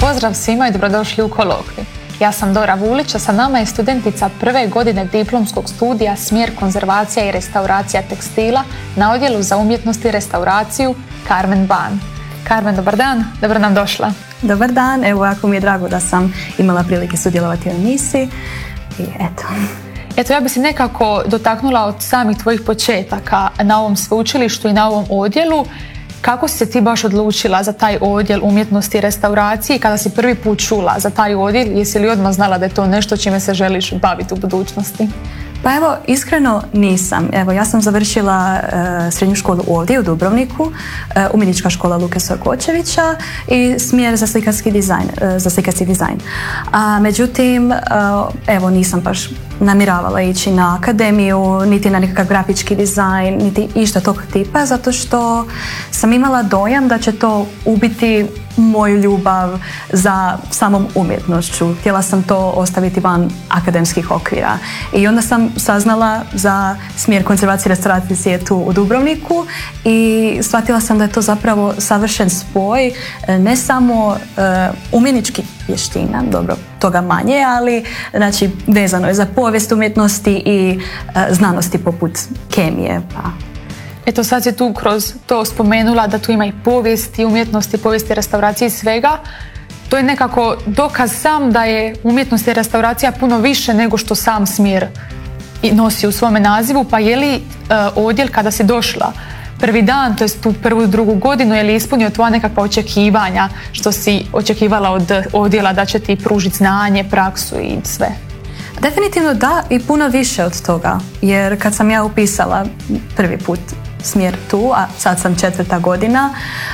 pozdrav svima i dobrodošli u kolokvij. Ja sam Dora Vulić, a sa nama je studentica prve godine diplomskog studija smjer konzervacija i restauracija tekstila na odjelu za umjetnost i restauraciju Carmen Ban. Carmen, dobar dan, dobro nam došla. Dobar dan, evo jako mi je drago da sam imala prilike sudjelovati u emisiji i eto. Eto, ja bi se nekako dotaknula od samih tvojih početaka na ovom sveučilištu i na ovom odjelu. Kako si se ti baš odlučila za taj odjel umjetnosti i restauracije i kada si prvi put čula za taj odjel, jesi li odmah znala da je to nešto čime se želiš baviti u budućnosti? Pa evo, iskreno nisam. Evo, ja sam završila srednju školu ovdje u Dubrovniku, umjetnička škola Luke Sorkočevića i smjer za slikarski dizajn. Međutim, evo, nisam baš namjeravala ići na akademiju, niti na nekakav grafički dizajn, niti išta tog tipa, zato što sam imala dojam da će to ubiti moju ljubav za samom umjetnošću. Htjela sam to ostaviti van akademskih okvira. I onda sam saznala za smjer konzervacije i restauracije tu u Dubrovniku i shvatila sam da je to zapravo savršen spoj ne samo umjetničkih vještina, dobro, toga manje, ali znači vezano je za povijest umjetnosti i znanosti poput kemije. Eto, sad si tu kroz to spomenula da tu ima i povijesti umjetnosti, povijesti restauracije i svega. To je nekako dokaz sam da je umjetnost i restauracija puno više nego što sam smjer nosi u svome nazivu. Pa je li odjel kada si došla prvi dan, to jest tu prvu, drugu godinu, je li ispunio tvoja nekakva očekivanja što si očekivala od odjela da će ti pružiti znanje, praksu i sve? Definitivno da, i puno više od toga, jer kad sam ja upisala prvi put smjer tu, a sad sam 4. godina,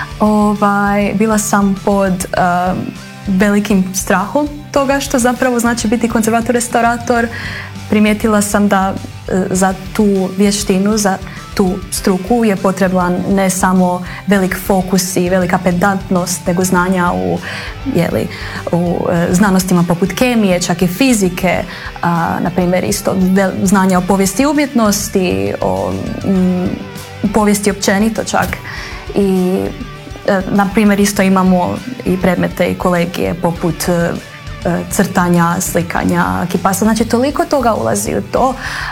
bila sam pod velikim strahom toga što zapravo znači biti konzervator-restaurator. Primijetila sam da za tu vještinu, za tu struku je potreban ne samo velik fokus i velika pedantnost, nego znanja u znanostima poput kemije, čak i fizike, na primjer isto znanja o povijesti umjetnosti, o povijesti općenito čak. I na primjer isto imamo i predmete i kolegije poput crtanja, slikanja, kipasa, znači toliko toga ulazi u to.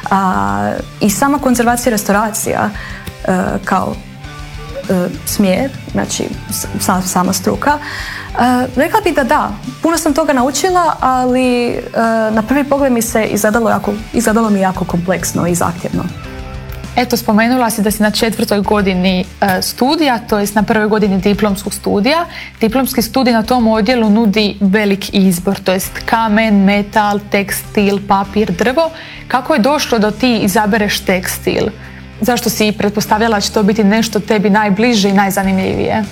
I sama konzervacija i restauracija kao smjer, znači sama struka, rekla bih da, puno sam toga naučila, ali na prvi pogled mi se izgledalo mi jako kompleksno i zahtjevno. Eto, spomenula si da si na 4. godini studija, to jest na 1. godini diplomskog studija. Diplomski studij na tom odjelu nudi velik izbor, to jest kamen, metal, tekstil, papir, drvo. Kako je došlo da ti izabereš tekstil? Zašto si pretpostavljala da će to biti nešto tebi najbliže i najzanimljivije?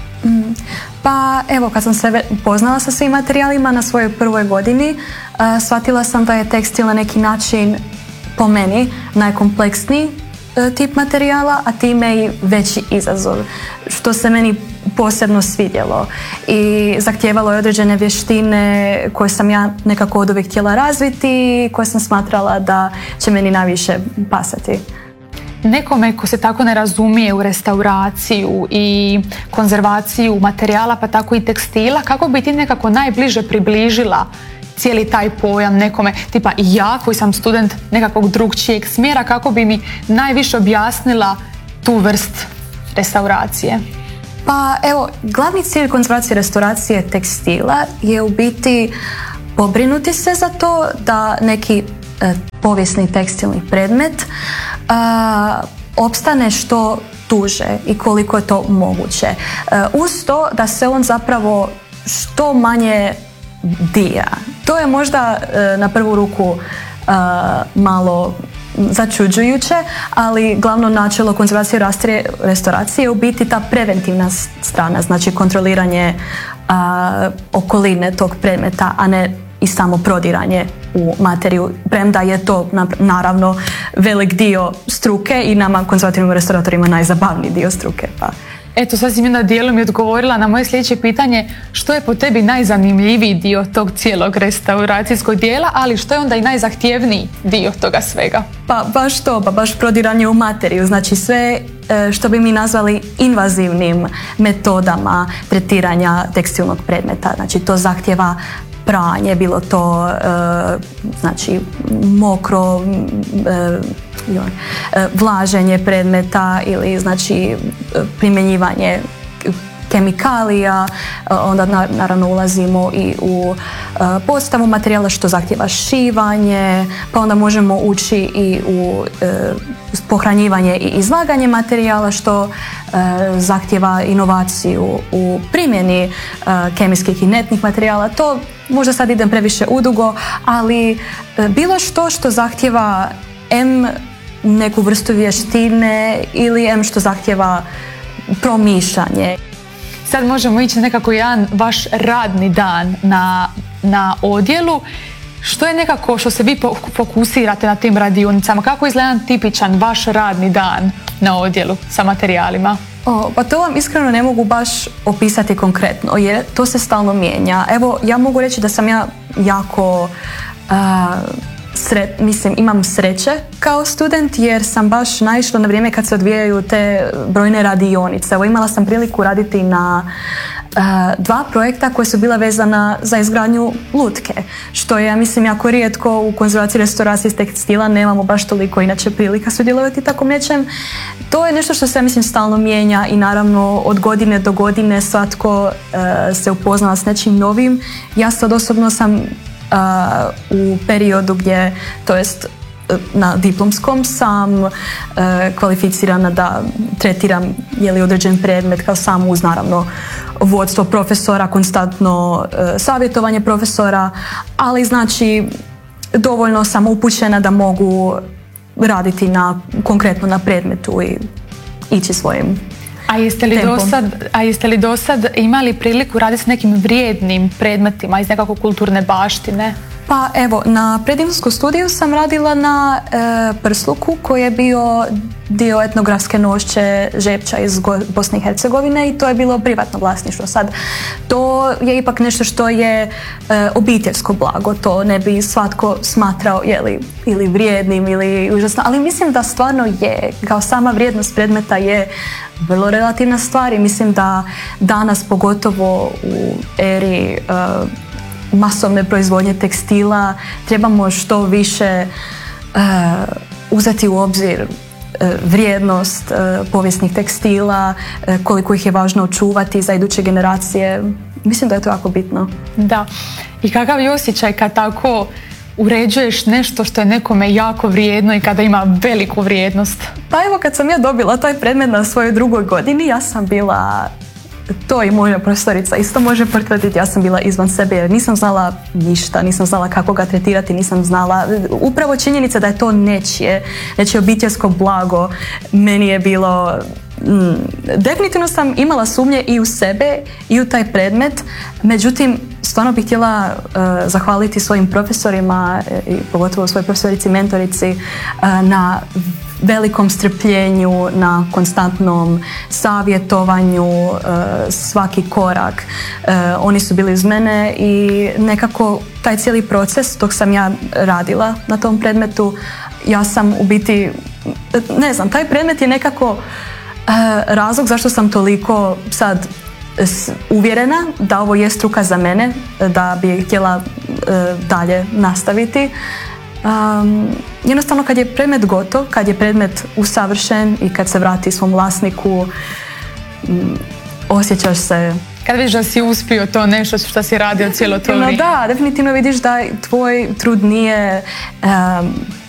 Pa evo, kad sam se upoznala sa svim materijalima na svojoj 1. godini, shvatila sam da je tekstil na neki način po meni najkompleksniji tip materijala, a time i veći izazov, što se meni posebno svidjelo i zahtijevalo je određene vještine koje sam ja nekako od uvijek htjela razviti i koje sam smatrala da će meni najviše pasati. Nekome ko se tako ne razumije u restauraciju i konzervaciju materijala, pa tako i tekstila, kako bi ti nekako najbliže približila cijeli taj pojam nekome, tipa ja koji sam student nekakvog drugčijeg smjera, kako bi mi najviše objasnila tu vrst restauracije? Pa evo, glavni cilj konzervacije i restauracije tekstila je u biti pobrinuti se za to da neki povijesni tekstilni predmet opstane što duže i koliko je to moguće. Uz to da se on zapravo što manje dira. To je možda na prvu ruku malo začuđujuće, ali glavno načelo konzervacije i restauracije je u biti ta preventivna strana, znači kontroliranje okoline tog predmeta, a ne i samo prodiranje u materiju, premda je to naravno velik dio struke i nama konzervativnim restauratorima najzabavniji dio struke. Eto, sad si mi onda dijelom i odgovorila na moje sljedeće pitanje, što je po tebi najzanimljiviji dio tog cijelog restauracijskog dijela, ali što je onda i najzahtjevniji dio toga svega? Pa baš to, baš prodiranje u materiju, znači sve što bi mi nazvali invazivnim metodama tretiranja tekstilnog predmeta, znači to zahtjeva pranje, bilo to znači mokro vlaženje predmeta ili znači primjenjivanje kemikalija, onda naravno ulazimo i u postavu materijala što zahtjeva šivanje, pa onda možemo ući i u pohranjivanje i izlaganje materijala što zahtjeva inovaciju u primjeni kemijskih i netnih materijala. To možda sad idem previše udugo, ali bilo što zahtjeva neku vrstu vještine ili što zahtjeva promišljanje. Sad možemo ići nekako jedan vaš radni dan na odjelu. Što je nekako što se vi fokusirate na tim radionicama? Kako izgleda jedan tipičan vaš radni dan na odjelu sa materijalima? Pa to vam iskreno ne mogu baš opisati konkretno jer to se stalno mijenja. Evo, ja mogu reći da sam ja jako imam sreće kao student jer sam baš naišla na vrijeme kad se odvijaju te brojne radionice. Evo, imala sam priliku raditi na 2 projekta koje su bila vezana za izgradnju lutke, što je, ja mislim, jako rijetko u konzervaciji restauracije iz tekstila, nemamo baš toliko inače prilika sudjelovati tako nečem. To je nešto što se, ja mislim, stalno mijenja i naravno od godine do godine svatko se upoznava s nečim novim. Ja sad osobno sam u periodu gdje, to jest na diplomskom sam kvalificirana da tretiram određen predmet kao sam uz naravno vodstvo profesora, konstantno savjetovanje profesora, ali znači dovoljno sam upućena da mogu raditi konkretno na predmetu i ići svojim A jeste li do sad imali priliku raditi s nekim vrijednim predmetima iz nekako kulturne baštine? Pa evo, na preddiplomskom studiju sam radila na prsluku koji je bio dio etnografske nošće Žepča iz Bosne i Hercegovine i to je bilo privatno vlasništvo. Sad, to je ipak nešto što je obiteljsko blago, to ne bi svatko smatrao ili vrijednim ili užasno, ali mislim da stvarno je, kao sama vrijednost predmeta je vrlo relativna stvar i mislim da danas, pogotovo u eri masovne proizvodnje tekstila, trebamo što više uzeti u obzir vrijednost povijesnih tekstila, koliko ih je važno očuvati za iduće generacije. Mislim da je to jako bitno. Da. I kakav je osjećaj kad tako uređuješ nešto što je nekome jako vrijedno i kada ima veliku vrijednost? Pa evo, kad sam ja dobila taj predmet na svojoj 2. godini, ja sam bila, to i moja profesorica isto može potvrditi, ja sam bila izvan sebe jer nisam znala ništa, nisam znala kako ga tretirati, nisam znala, upravo činjenica da je to nečije obiteljsko blago, meni je bilo, definitivno sam imala sumnje i u sebe i u taj predmet, međutim stvarno bih htjela zahvaliti svojim profesorima i pogotovo svojoj profesorici, mentorici na velikom strpljenju, na konstantnom savjetovanju, svaki korak. Oni su bili uz mene i nekako taj cijeli proces dok sam ja radila na tom predmetu, ja sam u biti, ne znam, taj predmet je nekako razlog zašto sam toliko sad uvjerena da ovo je struka za mene, da bi htjela dalje nastaviti. Jednostavno kad je predmet gotov, kad je predmet usavršen i kad se vrati svom vlasniku, osjećaš se... Kad vidiš da si uspio to nešto što si radio cijelo to vrijeme. Da, definitivno vidiš da tvoj trud nije